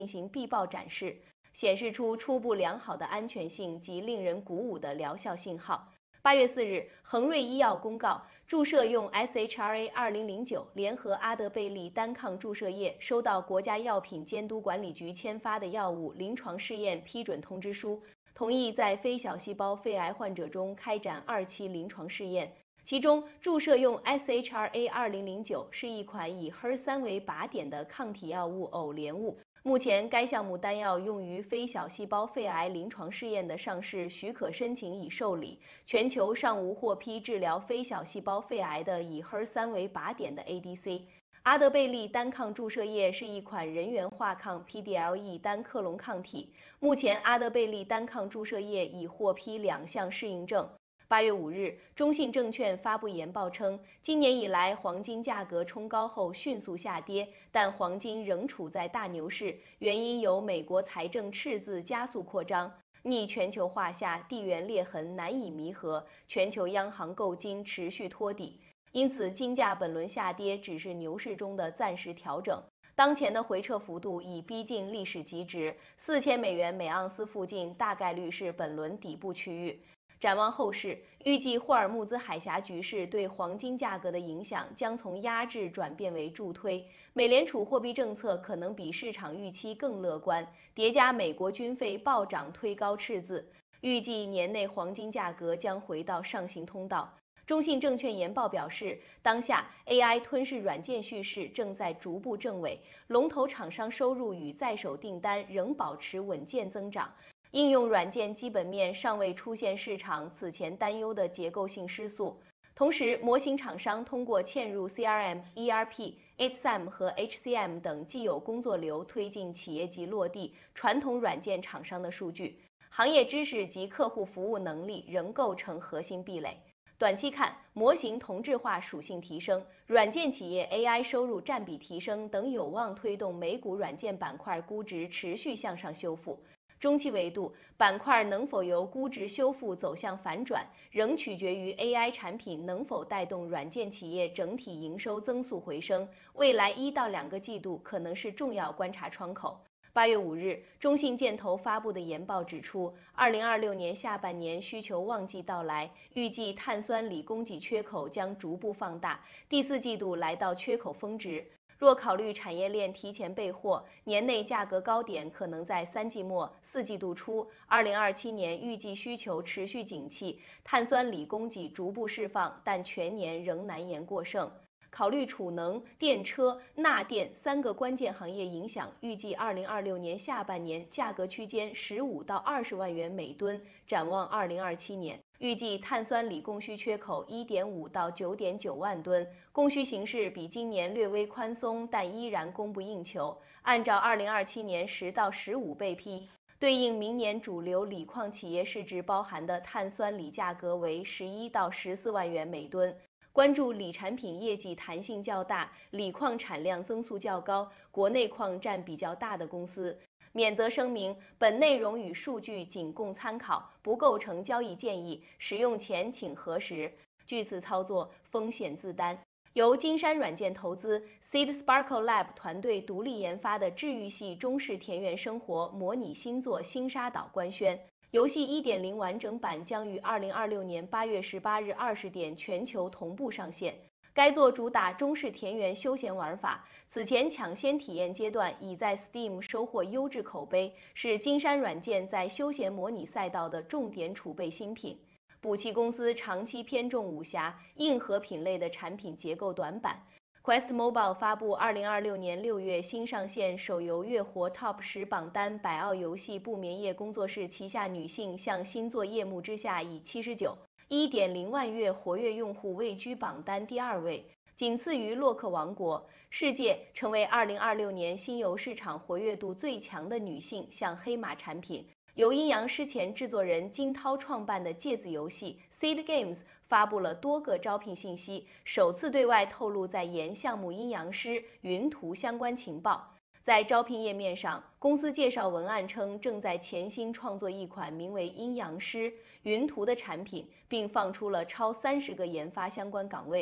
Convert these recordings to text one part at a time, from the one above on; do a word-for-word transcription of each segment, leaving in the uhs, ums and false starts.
进行必报展示，显示出初步良好的安全性及令人鼓舞的疗效信号。八月四日，恒瑞医药公告，注射用 S H R A 二零零九联合阿德贝利单抗注射液收到国家药品监督管理局签发的药物临床试验批准通知书，同意在非小细胞肺癌患者中开展二期临床试验。其中，注射用 S H R A 二零零九是一款以 H E R 三 为靶点的抗体药物偶联物。目前，该项目单药用于非小细胞肺癌临床试验的上市许可申请已受理，全球尚无获批治疗非小细胞肺癌的以 H E R 三 为靶点的 A D C。阿德贝利单抗注射液是一款人源化抗 P D L E 单克隆抗体，目前阿德贝利单抗注射液已获批两项适应症。八月五日，中信证券发布研报称，今年以来黄金价格冲高后迅速下跌，但黄金仍处在大牛市，原因有美国财政赤字加速扩张、逆全球化下地缘裂痕难以弥合，全球央行购金持续托底，因此金价本轮下跌只是牛市中的暂时调整。当前的回撤幅度已逼近历史极值，四千美元每盎司附近大概率是本轮底部区域。展望后市，预计霍尔木兹海峡局势对黄金价格的影响将从压制转变为助推。美联储货币政策可能比市场预期更乐观，叠加美国军费暴涨推高赤字，预计年内黄金价格将回到上行通道。中信证券研报表示，当下 A I 吞噬软件叙事正在逐步正轨，龙头厂商收入与在手订单仍保持稳健增长。应用软件基本面尚未出现市场此前担忧的结构性失速，同时，模型厂商通过嵌入 C R M、E R P、H C M 和 H C M 等既有工作流推进企业级落地传统软件厂商的数据，行业知识及客户服务能力仍构成核心壁垒。短期看，模型同质化属性提升、软件企业 A I 收入占比提升等有望推动美股软件板块估值持续向上修复。中期维度，板块能否由估值修复走向反转，仍取决于 A I 产品能否带动软件企业整体营收增速回升。未来一到两个季度可能是重要观察窗口。八月五日，中信建投发布的研报指出，二零二六年下半年需求旺季到来，预计碳酸锂供给缺口将逐步放大，第四季度来到缺口峰值。若考虑产业链提前备货，年内价格高点可能在三季末、四季度初。二零二七年预计需求持续景气，碳酸锂供给逐步释放，但全年仍难言过剩。考虑储能、电车、钠电三个关键行业影响，预计二零二六年下半年价格区间十五到二十万元每吨。展望二零二七年，预计碳酸锂供需缺口一点五到九点九万吨，供需形势比今年略微宽松，但依然供不应求。按照二零二七年十到十五倍 P， 对应明年主流锂矿企业市值包含的碳酸锂价格为十一到十四万元每吨。关注锂产品业绩弹性较大、锂矿产量增速较高、国内矿占比较大的公司。免责声明：本内容与数据仅供参考，不构成交易建议，使用前请核实。据此操作风险自担。由金山软件投资 Seed Sparkle Lab 团队独立研发的治愈系中式田园生活模拟新作《星沙岛》官宣。游戏 一点零 完整版将于二零二六年八月十八日二十点全球同步上线。该作主打中式田园休闲玩法，此前抢先体验阶段已在 Steam 收获优质口碑，是金山软件在休闲模拟赛道的重点储备新品。补齐公司长期偏重武侠、硬核品类的产品结构短板。Quest Mobile 发布二零二六年六月新上线手游月活 Top 十榜单，百奥游戏不眠夜工作室旗下女性向新作夜幕之下以七十九 一点零万月活跃用户位居榜单第二位，仅次于洛克王国。世界成为二零二六年新游市场活跃度最强的女性向黑马产品。由阴阳师前制作人金涛创办的芥子游戏 Seed Games 发布了多个招聘信息，首次对外透露在研项目阴阳师云图相关情报。在招聘页面上，公司介绍文案称正在潜心创作一款名为阴阳师云图的产品，并放出了超三十个研发相关岗位。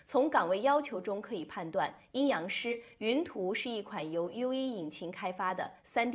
从岗位要求中可以判断，阴阳师云图是一款由 U E 引擎开发的 三D